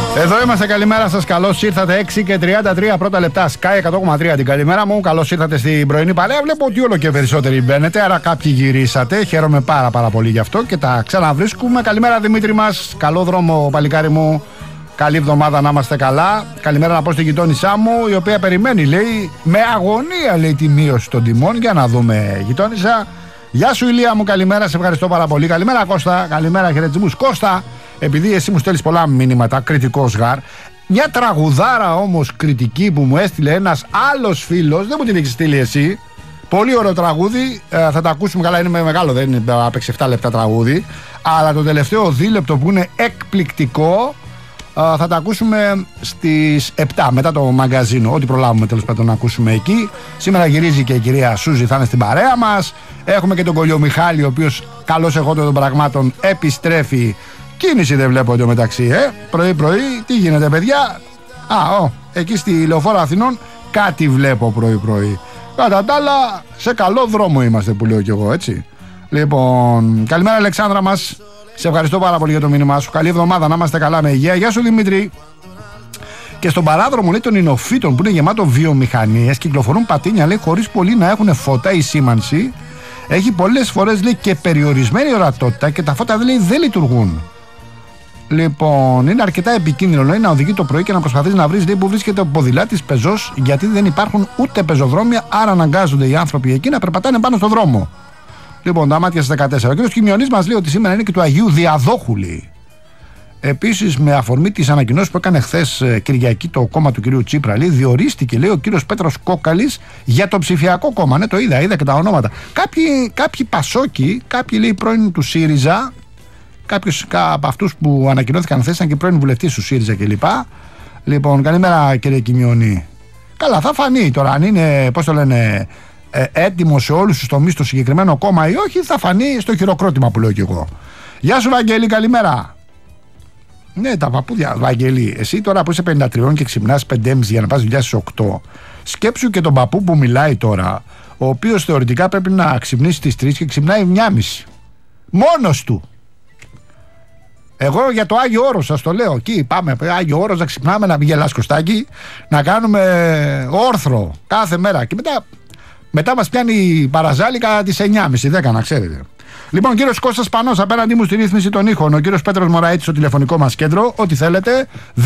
Εδώ είμαστε, καλημέρα σας, καλώς ήρθατε. 6 και 33 πρώτα λεπτά, Sky 100,3 την καλημέρα μου. Καλώς ήρθατε στην πρωινή παρέα. Βλέπω ότι όλο και περισσότεροι μπαίνετε, άρα κάποιοι γυρίσατε. Χαίρομαι πάρα πολύ γι' αυτό και τα ξαναβρίσκουμε. Καλημέρα Δημήτρη μας, καλό δρόμο παλικάρι μου. Καλή εβδομάδα, να είμαστε καλά. Καλημέρα να πω στη γειτόνισά μου, η οποία περιμένει, λέει, με αγωνία, λέει, τη μείωση των τιμών. Για να δούμε, γειτόνισσα. Γεια σου Ηλία μου, καλημέρα, σε ευχαριστώ πάρα πολύ. Καλημέρα Κώστα, καλημέρα, χαιρετισμούς. Κώστα, επειδή εσύ μου στέλνεις πολλά μηνύματα, κριτικός γάρ, μια τραγουδάρα όμως κριτική που μου έστειλε ένας άλλος φίλος, δεν μου την έχεις στείλει εσύ. Πολύ ωραίο τραγούδι, θα τα ακούσουμε, καλά, είναι μεγάλο, δεν είναι άπεξ 7 λεπτά τραγούδι, αλλά το τελευταίο δίλεπτο που είναι εκπληκτικό θα τα ακούσουμε στις 7 μετά το μαγκαζίνο, ό,τι προλάβουμε τέλος πάντων να ακούσουμε εκεί. Σήμερα γυρίζει και η κυρία Σούζη, θα είναι στην παρέα μας. Έχουμε και τον Κολιομιχάλη, ο οποίος, καλώς εχόντων των πραγμάτων, επιστρέφει. Κίνηση δεν βλέπω εντωμεταξύ, πρωί, τι γίνεται παιδιά? Εκεί στη Λεωφόρο Αθηνών κάτι βλέπω πρωί. Κατά τα άλλα, σε καλό δρόμο είμαστε, που λέω κι εγώ, έτσι. Λοιπόν, καλημέρα Αλεξάνδρα μας. Σε ευχαριστώ πάρα πολύ για το μήνυμά σου. Καλή εβδομάδα, να είμαστε καλά με υγεία. Γεια σου Δημήτρη. Και στον παράδρομο, λέει, των Ινοφύτων που είναι γεμάτο βιομηχανίες, κυκλοφορούν πατίνια, λέει, χωρίς πολύ να έχουν φώτα ή σήμανση. Έχει πολλές φορές, λέει, και περιορισμένη ορατότητα και τα φώτα, λέει, δεν λειτουργούν. Λοιπόν, είναι αρκετά επικίνδυνο, λέει, να οδηγεί το πρωί και να προσπαθείς να βρεις, λέει, που βρίσκεται ο ποδηλάτης πεζός, γιατί δεν υπάρχουν ούτε πεζοδρόμια, άρα αναγκάζονται οι άνθρωποι εκεί να περπατάνε πάνω στον δρόμο. Λοιπόν, τα μάτια στις 14. Ο κ. Κιμιονής μας λέει ότι σήμερα είναι και του Αγίου Διαδόχου, λέει. Επίσης, με αφορμή τις ανακοινώσεις που έκανε χθες Κυριακή το κόμμα του κ. Τσίπρα, λέει, διορίστηκε, λέει, ο κ. Πέτρος Κόκαλης για το ψηφιακό κόμμα. Ναι, το είδα και τα ονόματα. Κάποιοι Πασόκοι, κάποιοι, λέει, πρώην του ΣΥΡΙΖΑ, κάποιους από αυτούς που ανακοινώθηκαν χθες ήταν και πρώην βουλευτής του ΣΥΡΙΖΑ κλπ. Λοιπόν, καλημέρα κύριε Κιμιονή. Καλά, θα φανεί τώρα αν είναι, πώς το λένε, έτοιμο σε όλους τους τομείς το συγκεκριμένο κόμμα ή όχι, θα φανεί στο χειροκρότημα που λέω κι εγώ. Γεια σου Βαγγέλη, καλημέρα. Ναι, τα παππούδια, Βαγγέλη, εσύ τώρα που είσαι 53 και ξυπνάς 5.30 για να πας δουλειά στις 8, σκέψου και τον παππού που μιλάει τώρα, ο οποίος θεωρητικά πρέπει να ξυπνήσει στις 3 και ξυπνάει 1.30. Μόνος του. Εγώ για το Άγιο Όρος σας το λέω. Εκεί πάμε, Άγιο Όρος, να ξυπνάμε, να γελάς Κωστάκη, να κάνουμε όρθρο κάθε μέρα. Και μετά μας πιάνει η παραζάλικα τις 9.30, 10 να ξέρετε. Λοιπόν, κύριος Κώστας Πανός απέναντί μου στη ρύθμιση των ήχων. Ο κύριος Πέτρος Μωραήτης στο τηλεφωνικό μας κέντρο. Ό,τι θέλετε.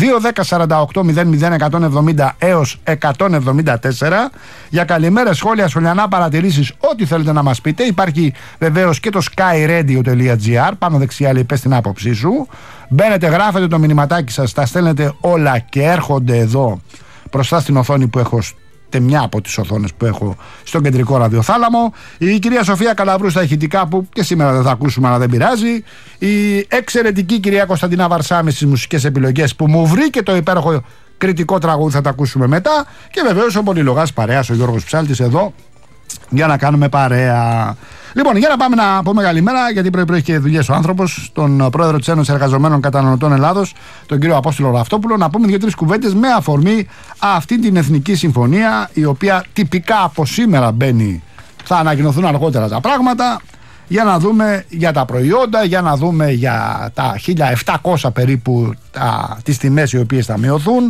2-10-48-00-170 έως 174. Για καλημέρες, σχόλια, σχολιανά, παρατηρήσεις, ό,τι θέλετε να μας πείτε. Υπάρχει βεβαίως και το skyradio.gr. Πάνω δεξιά, λέει, πες την άποψή σου. Μπαίνετε, γράφετε το μηνυματάκι σας, τα στέλνετε όλα και έρχονται εδώ μπροστά στην οθόνη που έχω, μια από τις οθόνες που έχω στον κεντρικό ραδιοθάλαμο. Η κυρία Σοφία Καλαβρού στα ηχητικά, που και σήμερα δεν θα ακούσουμε, αλλά δεν πειράζει. Η εξαιρετική κυρία Κωνσταντίνα Βαρσάμη στις μουσικές επιλογές, που μου βρήκε το υπέροχο κριτικό τραγούδι, θα τα ακούσουμε μετά. Και βεβαίως ο πολυλογάς παρέας, ο Γιώργος Ψάλτης, εδώ για να κάνουμε παρέα. Λοιπόν, για να πάμε να πούμε καλημέρα, γιατί πρωί έχει και δουλειές ο άνθρωπος, τον πρόεδρο της Ένωσης Εργαζομένων Καταναλωτών Ελλάδος, τον κύριο Απόστολο Ραυτόπουλο, να πούμε 2-3 κουβέντες με αφορμή αυτή την Εθνική Συμφωνία, η οποία τυπικά από σήμερα μπαίνει, θα ανακοινωθούν αργότερα τα πράγματα, για να δούμε για τα προϊόντα, για να δούμε για τα 1.700 περίπου τις τιμές οι οποίες θα μειωθούν.